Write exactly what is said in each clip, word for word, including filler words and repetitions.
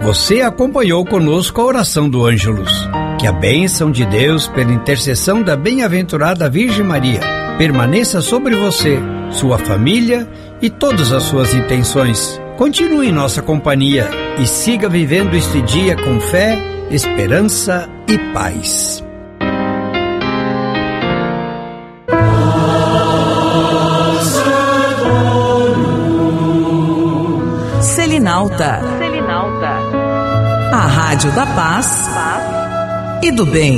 Você acompanhou conosco a oração do Ângelus. Que a bênção de Deus, pela intercessão da bem-aventurada Virgem Maria, permaneça sobre você, sua família e todas as suas intenções. Continue em nossa companhia e siga vivendo este dia com fé, esperança e paz. Selinalta. A rádio da paz e do bem.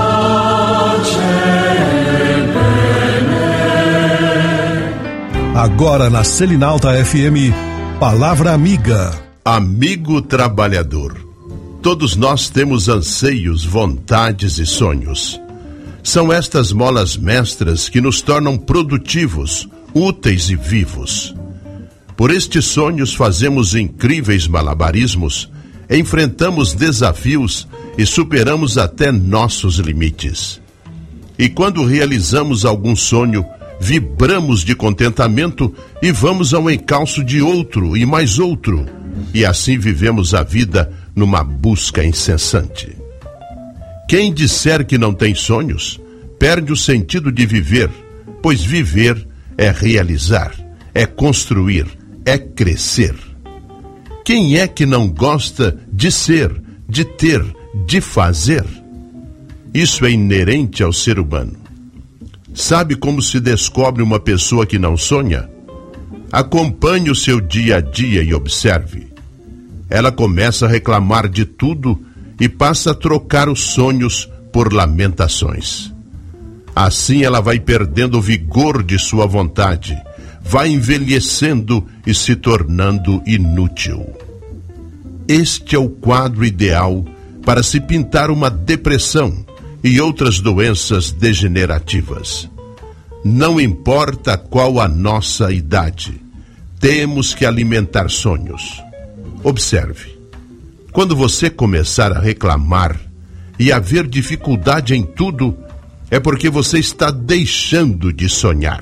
Agora na Selinalta F M, Palavra Amiga. Amigo trabalhador. Todos nós temos anseios, vontades e sonhos. São estas molas mestras que nos tornam produtivos, úteis e vivos. Por estes sonhos fazemos incríveis malabarismos, enfrentamos desafios e superamos até nossos limites. E quando realizamos algum sonho, vibramos de contentamento e vamos ao encalço de outro e mais outro. E assim vivemos a vida numa busca incessante. Quem disser que não tem sonhos, perde o sentido de viver, pois viver é realizar, é construir, é crescer. Quem é que não gosta de ser, de ter, de fazer? Isso é inerente ao ser humano. Sabe como se descobre uma pessoa que não sonha? Acompanhe o seu dia a dia e observe. Ela começa a reclamar de tudo e passa a trocar os sonhos por lamentações. Assim ela vai perdendo o vigor de sua vontade, vai envelhecendo e se tornando inútil. Este é o quadro ideal para se pintar uma depressão e outras doenças degenerativas. Não importa qual a nossa idade, temos que alimentar sonhos. Observe, quando você começar a reclamar e haver dificuldade em tudo, é porque você está deixando de sonhar.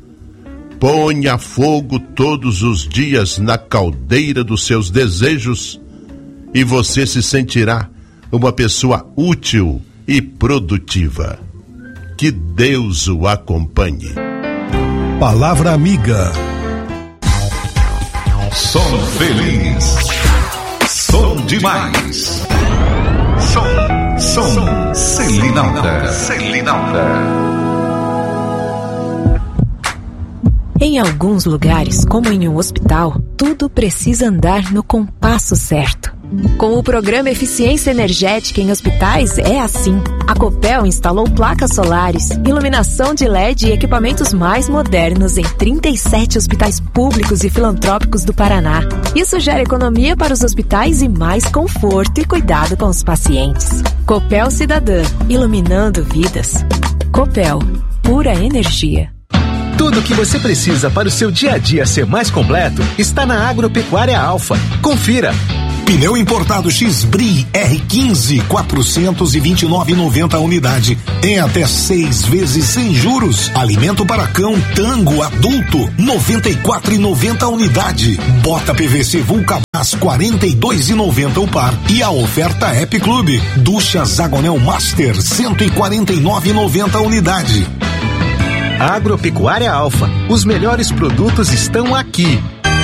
Ponha fogo todos os dias na caldeira dos seus desejos e você se sentirá uma pessoa útil e produtiva. Que Deus o acompanhe. Palavra Amiga. Som feliz. Som demais. Som, som, Selinalta. Selinalta. Em alguns lugares, como em um hospital, tudo precisa andar no compasso certo. Com o programa Eficiência Energética em Hospitais é assim. A Copel instalou placas solares, iluminação de L E D e equipamentos mais modernos em trinta e sete hospitais públicos e filantrópicos do Paraná. Isso gera economia para os hospitais e mais conforto e cuidado com os pacientes. Copel Cidadã, iluminando vidas. Copel, pura energia. Tudo o que você precisa para o seu dia a dia ser mais completo está na Agropecuária Alfa. Confira. Pneu importado X-Bri R quinze, quatrocentos e vinte e nove reais e noventa centavos a unidade. Em até seis vezes sem juros. Alimento para cão Tango adulto, noventa e quatro reais e noventa centavos a unidade. Bota P V C Vulcabras, quarenta e dois reais e noventa centavos o par. E a oferta App Clube. Ducha Zagonel Master, cento e quarenta e nove reais e noventa centavos a unidade. Agropecuária Alfa. Os melhores produtos estão aqui.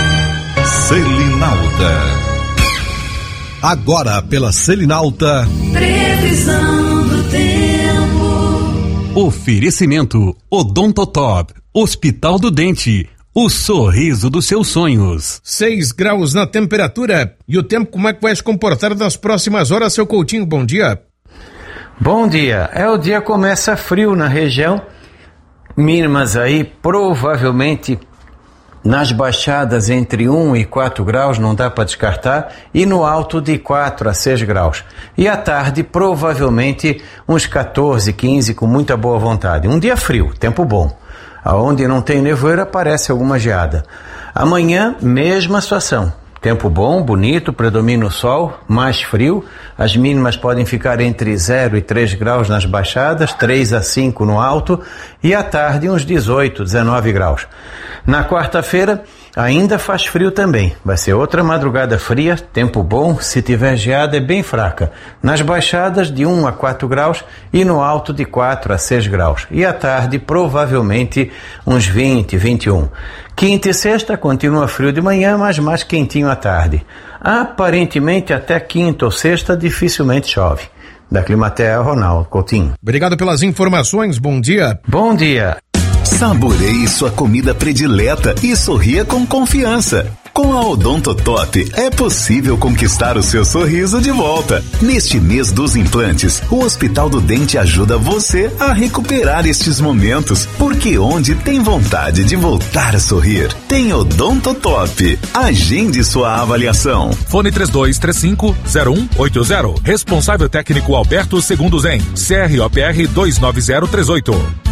Selinalta. Agora pela Selinalta. Previsão do tempo. Oferecimento Odontotop, Hospital do Dente, o sorriso dos seus sonhos. Seis graus na temperatura. E o tempo como é que vai se comportar nas próximas horas, seu Coutinho? Bom dia. Bom dia. É, o dia começa frio na região. Mínimas aí provavelmente nas baixadas entre um e quatro graus, não dá para descartar, e no alto de quatro a seis graus. E à tarde, provavelmente, uns quatorze, quinze, com muita boa vontade. Um dia frio, tempo bom. Aonde não tem nevoeiro, aparece alguma geada. Amanhã, mesma situação. Tempo bom, bonito, predomina o sol, mais frio. As mínimas podem ficar entre zero e três graus nas baixadas, três a cinco no alto, e à tarde uns dezoito, dezenove graus. Na quarta-feira, Ainda faz frio também, vai ser outra madrugada fria, tempo bom, se tiver geada é bem fraca. Nas baixadas de um a quatro graus e no alto de quatro a seis graus. E à tarde provavelmente uns vinte, vinte e um. Quinta e sexta continua frio de manhã, mas mais quentinho à tarde. Aparentemente até quinta ou sexta dificilmente chove. Da Climatea, Ronaldo Coutinho. Obrigado pelas informações, bom dia. Bom dia. Saboreie sua comida predileta e sorria com confiança. Com a Odontotop é possível conquistar o seu sorriso de volta. Neste mês dos implantes, o Hospital do Dente ajuda você a recuperar estes momentos, porque onde tem vontade de voltar a sorrir, tem Odontotop. Agende sua avaliação. Fone três dois três cinco, zero um oito zero. Responsável técnico Alberto Segundo Zen. C R O P R dois nove zero três oito.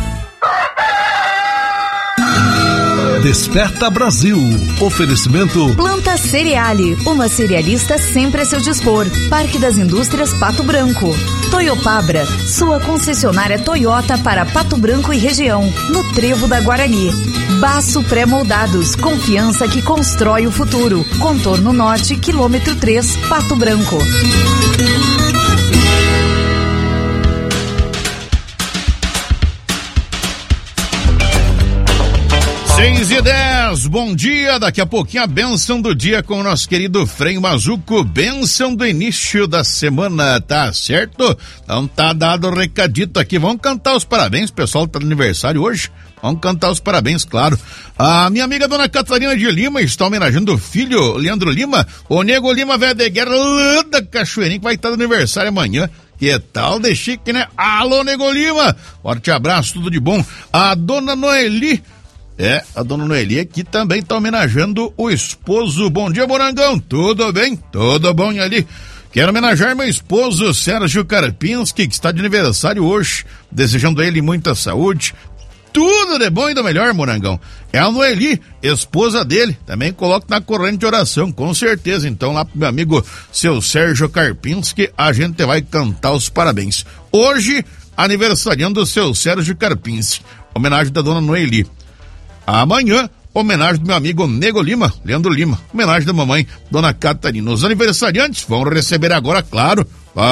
Desperta Brasil. Oferecimento Planta Cereale, uma cerealista sempre a seu dispor. Parque das Indústrias Pato Branco. Toyopabra, sua concessionária Toyota para Pato Branco e região, no Trevo da Guarani. Baço Pré-Moldados, confiança que constrói o futuro. Contorno Norte, quilômetro três, Pato Branco. seis e dez, bom dia, daqui a pouquinho a bênção do dia com o nosso querido Frei Mazuco, bênção do início da semana, tá certo? Então tá dado o recadito aqui, vamos cantar os parabéns, pessoal tá no aniversário hoje, vamos cantar os parabéns, claro. A minha amiga Dona Catarina de Lima está homenageando o filho, Leandro Lima, o Nego Lima, velho de guerra, lá da Cachoeirinha, que vai estar no aniversário amanhã. Que tal de chique, né? Alô, Nego Lima, forte abraço, tudo de bom. A Dona Noeli, É, a dona Noeli aqui também tá homenageando o esposo. Bom dia, Morangão, tudo bem? Tudo bom ali? Quero homenagear meu esposo, Sérgio Karpinski, que está de aniversário hoje, desejando a ele muita saúde, tudo de bom e do melhor, Morangão. É a Noeli, esposa dele, também coloco na corrente de oração, com certeza. Então lá pro meu amigo, seu Sérgio Karpinski, a gente vai cantar os parabéns. Hoje, aniversariando o seu Sérgio Karpinski, homenagem da dona Noeli. Amanhã, homenagem do meu amigo Nego Lima, Leandro Lima, homenagem da mamãe, Dona Catarina. Os aniversariantes vão receber agora, claro,